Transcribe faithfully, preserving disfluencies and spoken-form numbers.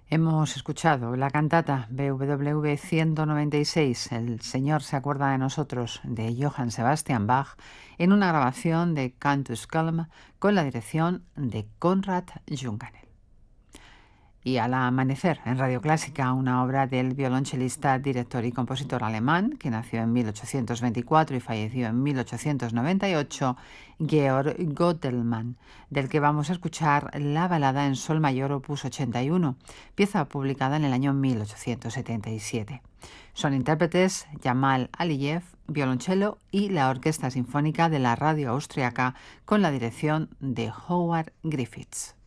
Hemos escuchado la cantata B W V ciento noventa y seis, El Señor se acuerda de nosotros, de Johann Sebastian Bach, en una grabación de Cantus Calm con la dirección de Konrad Junganel. Y al amanecer, en Radio Clásica, una obra del violonchelista, director y compositor alemán, que nació en mil ochocientos veinticuatro y falleció en mil ochocientos noventa y ocho, Georg Gotelmann, del que vamos a escuchar la balada en sol mayor opus ochenta y uno, pieza publicada en el año mil ochocientos setenta y siete. Son intérpretes Jamal Aliyev, violonchelo, y la Orquesta Sinfónica de la Radio Austriaca con la dirección de Howard Griffiths.